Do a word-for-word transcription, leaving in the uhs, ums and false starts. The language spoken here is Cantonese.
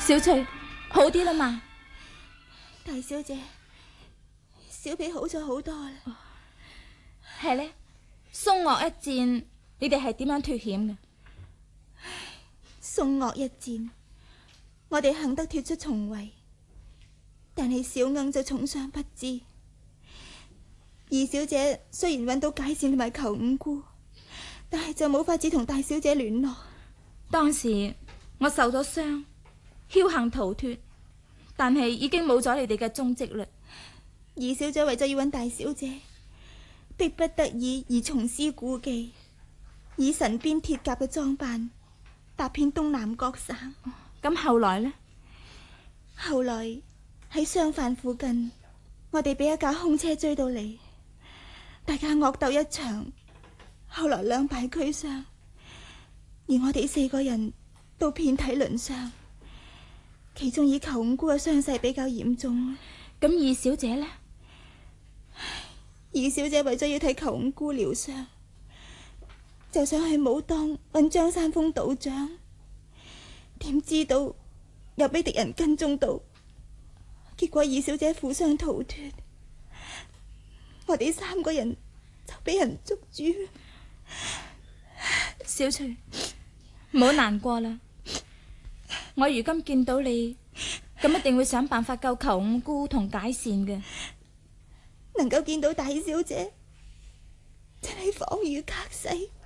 小翠，好啲啦嘛？ 大小姐，小婢好咗好多啦。 係呢，宋岳一戰，你哋係點樣脫險嘅？ 宋岳一戰，我哋幸得脫出重圍，但係小鶯就重傷不治。二小姐雖然揾到解線同埋裘五姑，但係就冇法子同大小姐聯絡。 當時我受咗傷，僥倖逃脫，但係已經冇咗你哋嘅蹤跡啦。 二小姐為咗要揾大小姐，迫不得已而重施故技，以神鞭鐵甲嘅裝扮踏遍東南各省。 咁後來呢？ 後來喺商販附近，我哋俾一架空車追到嚟，大家惡鬥一場，後來兩敗俱傷，而我哋四個人都遍體鱗傷，其中以裘五姑嘅傷勢比較嚴重。 咁二小姐呢？ 二小姐為咗要替裘五姑療傷，就想去武當揾張三豐道長，點知道又俾敵人跟蹤到，結果二小姐負傷逃脫，我哋三個人就俾人捉住。 小翠，唔好難過啦，我如今見到你，咁一定會想辦法救裘五姑同解線嘅。 能夠見到大小姐，真係恍如隔世。